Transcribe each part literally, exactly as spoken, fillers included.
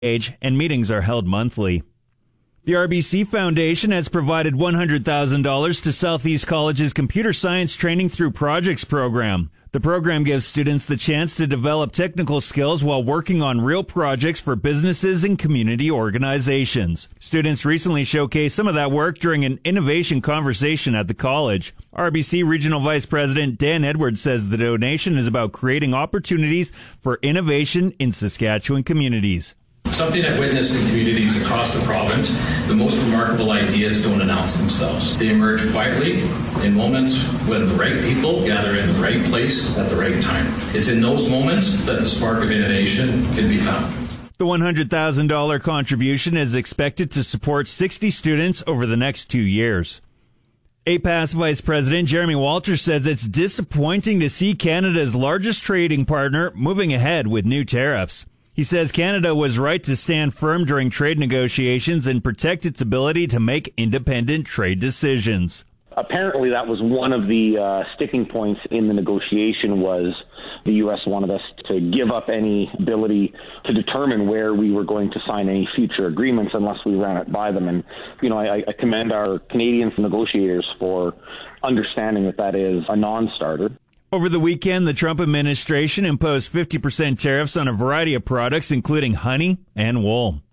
age, and meetings are held monthly. The R B C Foundation has provided one hundred thousand dollars to Southeast College's Computer Science Training Through Projects program. The program gives students the chance to develop technical skills while working on real projects for businesses and community organizations. Students recently showcased some of that work during an innovation conversation at the college. R B C Regional Vice President Dan Edwards says the donation is about creating opportunities for innovation in Saskatchewan communities. Something I've witnessed in communities across the province, the most remarkable ideas don't announce themselves. They emerge quietly in moments when the right people gather in the right place at the right time. It's in those moments that the spark of innovation can be found. The one hundred thousand dollars contribution is expected to support sixty students over the next two years. A P A S Vice President Jeremy Walters says it's disappointing to see Canada's largest trading partner moving ahead with new tariffs. He says Canada was right to stand firm during trade negotiations and protect its ability to make independent trade decisions. Apparently that was one of the uh, sticking points in the negotiation was the U S wanted us to give up any ability to determine where we were going to sign any future agreements unless we ran it by them. And, you know, I, I commend our Canadian negotiators for understanding that that is a non-starter. Over the weekend, the Trump administration imposed fifty percent tariffs on a variety of products, including honey and wool.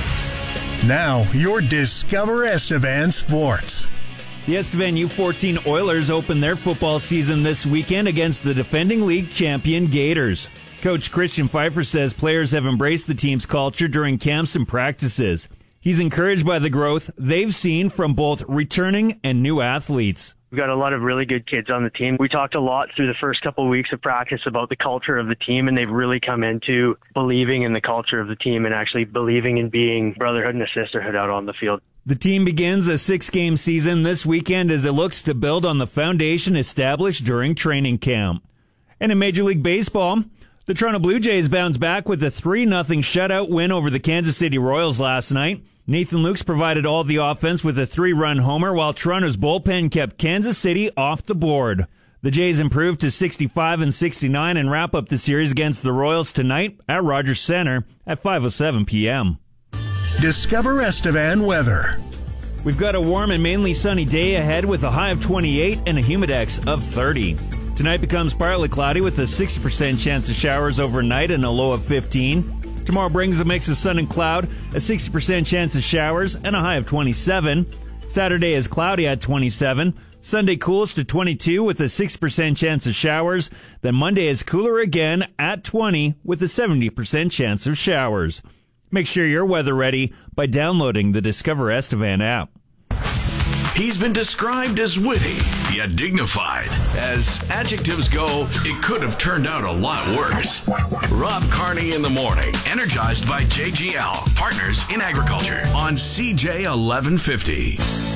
Now, your Discover Estevan Sports. The Estevan U fourteen Oilers open their football season this weekend against the defending league champion Gators. Coach Christian Pfeiffer says players have embraced the team's culture during camps and practices. He's encouraged by the growth they've seen from both returning and new athletes. We've got a lot of really good kids on the team. We talked a lot through the first couple of weeks of practice about the culture of the team, and they've really come into believing in the culture of the team and actually believing in being brotherhood and a sisterhood out on the field. The team begins a six-game season this weekend as it looks to build on the foundation established during training camp. And in Major League Baseball, the Toronto Blue Jays bounced back with a three nothing shutout win over the Kansas City Royals last night. Nathan Lukes provided all the offense with a three-run homer, while Toronto's bullpen kept Kansas City off the board. The Jays improved to sixty-five and sixty-nine and wrap up the series against the Royals tonight at Rogers Center at five oh seven p.m. Discover Estevan weather. We've got a warm and mainly sunny day ahead with a high of twenty-eight and a humidex of thirty. Tonight becomes partly cloudy with a sixty percent chance of showers overnight and a low of fifteen. Tomorrow brings a mix of sun and cloud, a sixty percent chance of showers, and a high of twenty-seven. Saturday is cloudy at twenty-seven. Sunday cools to twenty-two with a sixty percent chance of showers. Then Monday is cooler again at twenty with a seventy percent chance of showers. Make sure you're weather ready by downloading the Discover Estevan app. He's been described as witty, yet dignified. As adjectives go, it could have turned out a lot worse. Rob Carney in the morning, energized by J G L, partners in agriculture, on C J eleven fifty.